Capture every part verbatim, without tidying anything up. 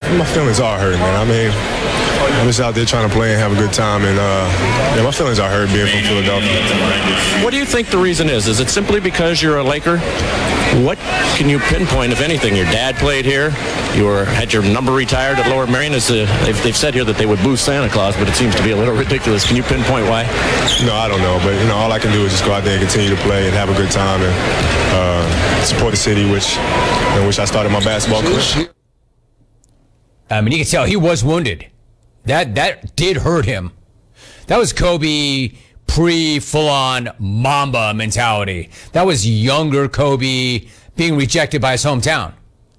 My feelings are hurt, man. I mean, I'm just out there trying to play and have a good time, and uh, yeah, my feelings are hurt being from Philadelphia. What do you think the reason is? Is it simply because you're a Laker? What can you pinpoint, if anything? Your dad played here. You were had your number retired at Lower Merion. Is uh, they've, they've said here that they would boost Santa Claus, but it seems to be a little ridiculous. Can you pinpoint why? No, I don't know, but you know, all I can do is just go out there and continue to play and have a good time and uh, support the city, which in which I started my basketball career. I mean, you can tell he was wounded. That that did hurt him. That was Kobe pre full-on Mamba mentality. That was younger Kobe being rejected by his hometown.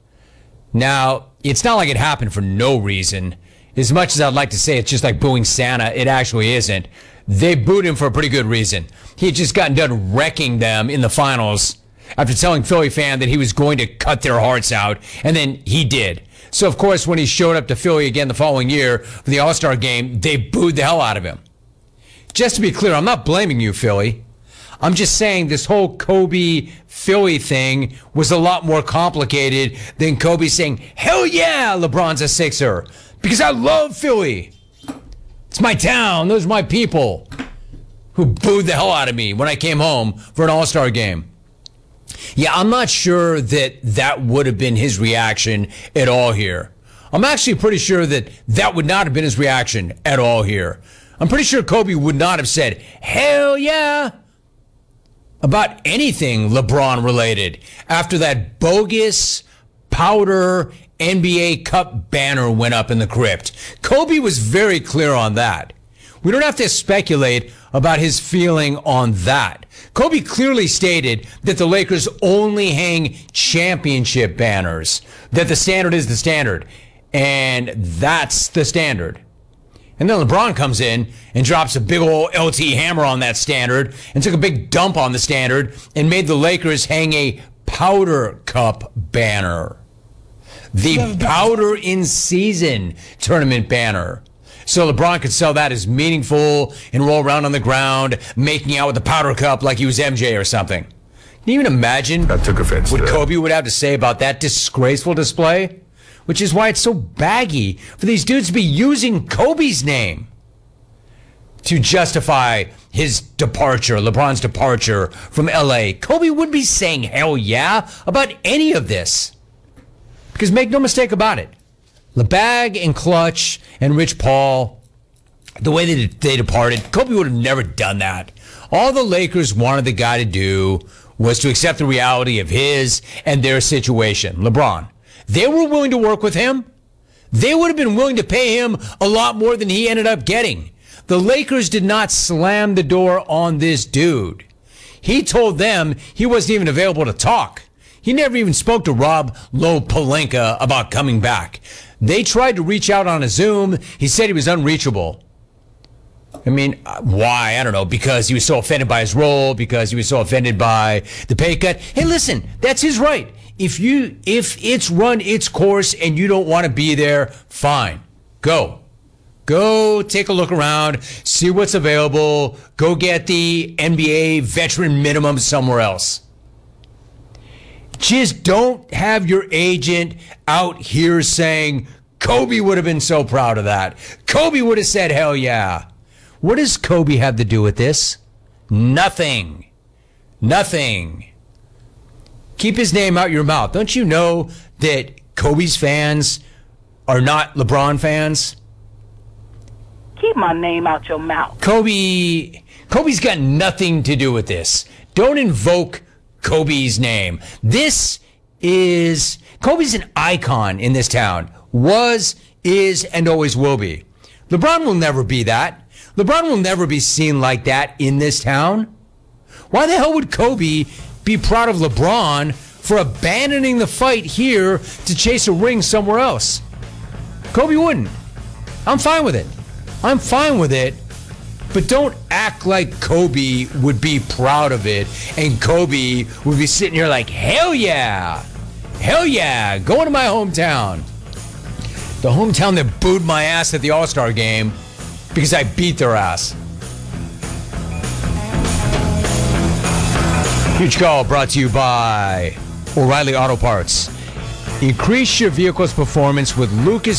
Now, it's not like it happened for no reason. As much as I'd like to say it's just like booing Santa, it actually isn't. They booed him for a pretty good reason. He had just gotten done wrecking them in the finals after telling Philly fan that he was going to cut their hearts out, and then he did. So, of course, when he showed up to Philly again the following year for the All-Star game, they booed the hell out of him. Just to be clear, I'm not blaming you, Philly. I'm just saying this whole Kobe-Philly thing was a lot more complicated than Kobe saying, hell yeah, LeBron's a Sixer, because I love Philly. It's my town. Those are my people who booed the hell out of me when I came home for an All-Star game. Yeah, I'm not sure that that would have been his reaction at all here. I'm actually pretty sure that that would not have been his reaction at all here. I'm pretty sure Kobe would not have said, hell yeah, about anything LeBron related after that bogus powder N B A Cup banner went up in the crypt. Kobe was very clear on that. We don't have to speculate about his feeling on that. Kobe clearly stated that the Lakers only hang championship banners, that the standard is the standard, and that's the standard. And then LeBron comes in and drops a big old L T hammer on that standard and took a big dump on the standard and made the Lakers hang a powder cup banner. The powder in season tournament banner. So LeBron could sell that as meaningful and roll around on the ground, making out with the powder cup like he was M J or something. Can you even imagine I took offense what to that. Kobe would have to say about that disgraceful display? Which is why it's so baggy for these dudes to be using Kobe's name to justify his departure, LeBron's departure from L A. Kobe wouldn't be saying hell yeah about any of this. Because make no mistake about it, LeBag and Clutch and Rich Paul, the way they, they departed, Kobe would have never done that. All the Lakers wanted the guy to do was to accept the reality of his and their situation. LeBron. They were willing to work with him. They would have been willing to pay him a lot more than he ended up getting. The Lakers did not slam the door on this dude. He told them he wasn't even available to talk. He never even spoke to Rob Lowe Pelinka about coming back. They tried to reach out on a Zoom. He said he was unreachable. I mean, why? I don't know. Because he was so offended by his role, because he was so offended by the pay cut. Hey, listen, that's his right. If you, if it's run its course and you don't want to be there, fine. Go. Go take a look around, see what's available. Go get the N B A veteran minimum somewhere else. Just don't have your agent out here saying, Kobe would have been so proud of that. Kobe would have said, hell yeah. What does Kobe have to do with this? Nothing. Nothing. Keep his name out your mouth. Don't you know that Kobe's fans are not LeBron fans? Keep my name out your mouth. Kobe, Kobe's got nothing to do with this. Don't invoke Kobe's name. This is, Kobe's an icon in this town. Was, is, and always will be. LeBron will never be that. LeBron will never be seen like that in this town. Why the hell would Kobe be proud of LeBron for abandoning the fight here to chase a ring somewhere else? Kobe wouldn't. I'm fine with it. I'm fine with it. But don't act like Kobe would be proud of it and Kobe would be sitting here like, hell yeah. Hell yeah. Going to my hometown. The hometown that booed my ass at the All-Star game because I beat their ass. Huge call brought to you by O'Reilly Auto Parts. Increase your vehicle's performance with Lucas